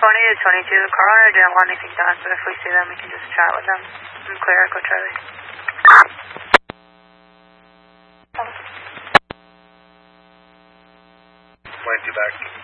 to 22. The car owner didn't want anything done, but if we see them, we can just chat with them. I'm clear, Echo Charlie. Back.